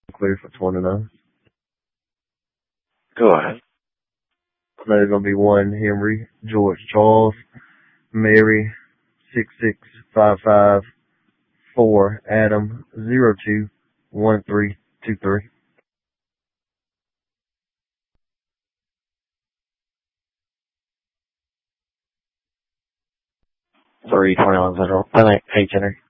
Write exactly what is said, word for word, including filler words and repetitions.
Clear for twenty-nine. Go ahead. There's going to be one Henry, George Charles, Mary, six six five five, four Adam, zero two one three two three. Three twenty-one Central. Hey, Henry.